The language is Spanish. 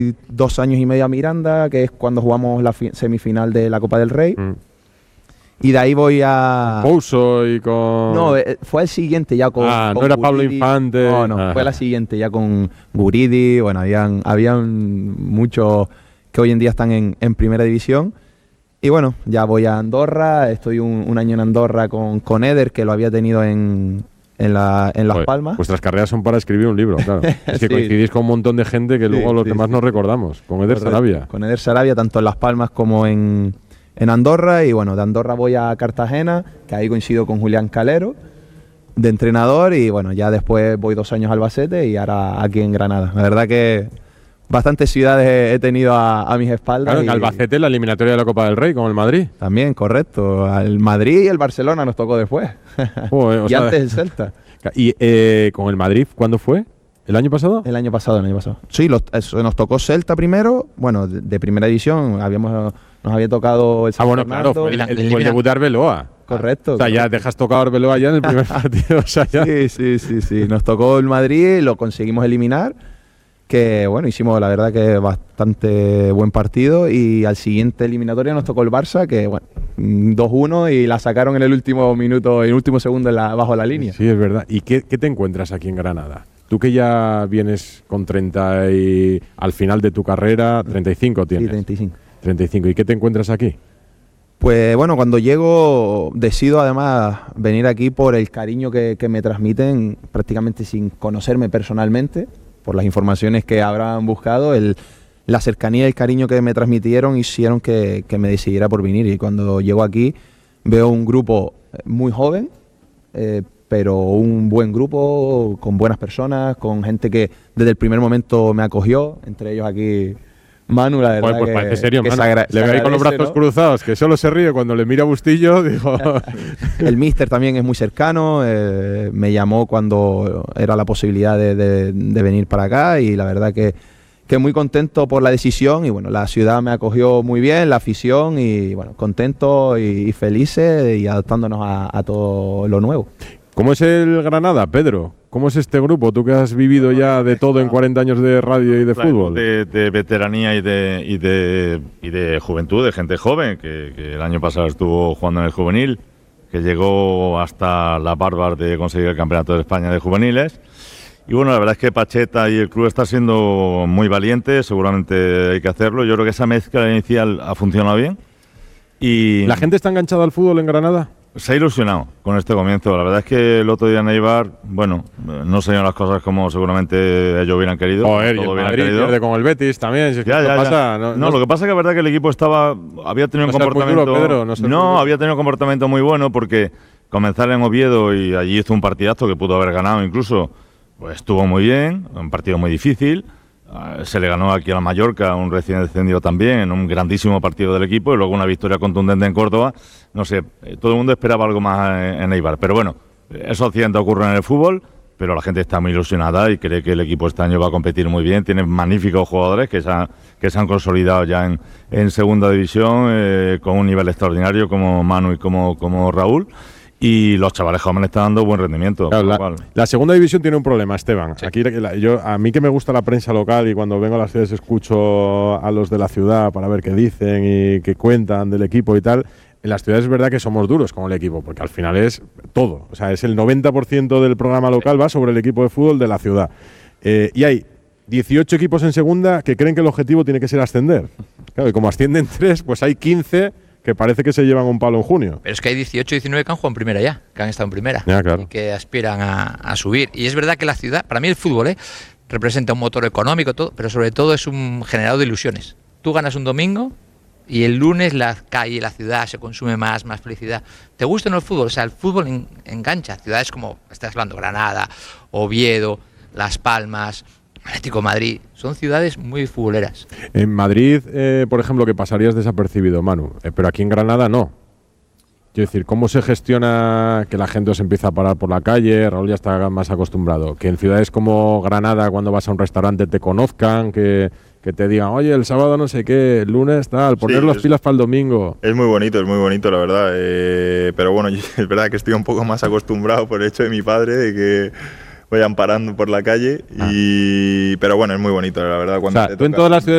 2 años y medio a Miranda, que es cuando jugamos la semifinal de la Copa del Rey. Y de ahí voy a... Pouso y con... No, fue el siguiente ya con... Ah, con no era Guridi. Pablo Infante. No, fue la siguiente ya con Guridi. Bueno, habían muchos que hoy en día están en primera división. Y bueno, ya voy a Andorra. Estoy un año en Andorra con Eder, que lo había tenido en Las Palmas. Vuestras carreras son para escribir un libro, claro. Es que Sí. coincidís con un montón de gente que luego los demás no recordamos. Con Eder Sarabia. Con Eder Sarabia, tanto en Las Palmas como en Andorra. Y bueno, de Andorra voy a Cartagena, que ahí coincido con Julián Calero, de entrenador. Y bueno, ya después voy 2 años a Albacete y ahora aquí en Granada. La verdad que bastantes ciudades he tenido a mis espaldas. Claro, en Albacete la eliminatoria de la Copa del Rey con el Madrid. También, correcto. Al Madrid y el Barcelona nos tocó después. Joder, y antes el Celta. ¿Y con el Madrid cuándo fue? ¿El año pasado? El año pasado. Sí, nos tocó Celta primero. Bueno, de primera división nos había tocado el San bueno, Fernando. claro, fue el debut de Arbeloa. Correcto. O sea, ya dejas tocado a Arbeloa ya en el primer partido. O sea, ya. Sí. Nos tocó el Madrid, lo conseguimos eliminar. Que bueno, hicimos la verdad que bastante buen partido. Y al siguiente eliminatorio nos tocó el Barça, que bueno, 2-1 y la sacaron en el último minuto, en el último segundo bajo la línea. Sí, es verdad. ¿Y qué te encuentras aquí en Granada? Tú que ya vienes con 30 y al final de tu carrera, 35 tienes. Sí, 35. 35. ¿Y qué te encuentras aquí? Pues bueno, cuando llego decido además venir aquí por el cariño que me transmiten prácticamente sin conocerme personalmente, por las informaciones que habrán buscado, la cercanía y el cariño que me transmitieron hicieron que me decidiera por venir. Y cuando llego aquí veo un grupo muy joven, pero un buen grupo, con buenas personas, con gente que desde el primer momento me acogió, entre ellos aquí Manu, la verdad. Joder, pues parece serio, que Manu. Le veo ahí con los brazos, ¿no?, cruzados, que solo se ríe cuando le mira a Bustillo. Digo. El míster también es muy cercano, me llamó cuando era la posibilidad de venir para acá y la verdad que muy contento por la decisión y bueno, la ciudad me acogió muy bien, la afición y bueno, contento y felices y adaptándonos a todo lo nuevo. ¿Cómo es el Granada, Pedro? ¿Cómo es este grupo? Tú que has vivido ya de todo en 40 años de radio y de fútbol. De veteranía y de juventud, de gente joven, que el año pasado estuvo jugando en el juvenil, que llegó hasta las barbas de conseguir el Campeonato de España de juveniles. Y bueno, la verdad es que Pacheta y el club está siendo muy valientes, seguramente hay que hacerlo. Yo creo que esa mezcla inicial ha funcionado bien. Y ¿La gente está enganchada al fútbol en Granada? Se ha ilusionado con este comienzo. La verdad es que el otro día en Eibar, bueno, no salieron las cosas como seguramente ellos hubieran querido. Joder, y el Madrid pierde con el Betis también. Si es que pasa, no, lo que pasa es que es verdad que el equipo había tenido un comportamiento. Duro, Pedro, había tenido un comportamiento muy bueno porque comenzar en Oviedo y allí hizo un partidazo que pudo haber ganado incluso. Pues estuvo muy bien, un partido muy difícil. Se le ganó aquí a la Mallorca, un recién descendido también, en un grandísimo partido del equipo y luego una victoria contundente en Córdoba. No sé, todo el mundo esperaba algo más en Eibar, pero bueno, esos accidentes ocurren en el fútbol, pero la gente está muy ilusionada y cree que el equipo este año va a competir muy bien. Tiene magníficos jugadores que se han consolidado ya en segunda división con un nivel extraordinario como Manu y como Raúl. Y los chavales jóvenes están dando buen rendimiento. Claro, la segunda división tiene un problema, Esteban. Sí. Aquí, a mí que me gusta la prensa local y cuando vengo a las ciudades escucho a los de la ciudad para ver qué dicen y qué cuentan del equipo y tal. En las ciudades es verdad que somos duros con el equipo, porque al final es todo. O sea, es el 90% del programa local va sobre el equipo de fútbol de la ciudad. Y hay 18 equipos en segunda que creen que el objetivo tiene que ser ascender. Claro, y como ascienden 3, pues hay 15 que parece que se llevan un palo en junio. Pero es que hay 18, 19 que han jugado en primera ya, que han estado en primera, ya, claro, y que aspiran a subir. Y es verdad que la ciudad, para mí el fútbol, representa un motor económico, todo, pero sobre todo es un generador de ilusiones. Tú ganas un domingo y el lunes la calle, la ciudad se consume más felicidad. ¿Te gusta o no el fútbol? O sea, el fútbol engancha. Ciudades como, estás hablando, Granada, Oviedo, Las Palmas, Atlético de Madrid, son ciudades muy futboleras. En Madrid, por ejemplo, que pasarías desapercibido, Manu, pero aquí en Granada no. Quiero decir, ¿cómo se gestiona que la gente os empieza a parar por la calle? Raúl ya está más acostumbrado. Que en ciudades como Granada, cuando vas a un restaurante, te conozcan, que te digan, oye, el sábado no sé qué, el lunes tal, poner las pilas para el domingo. Es muy bonito, la verdad. Pero bueno, es verdad que estoy un poco más acostumbrado por el hecho de mi padre, de que vayan parando por la calle. Pero bueno, es muy bonito, la verdad. Cuando tú en todas las ciudades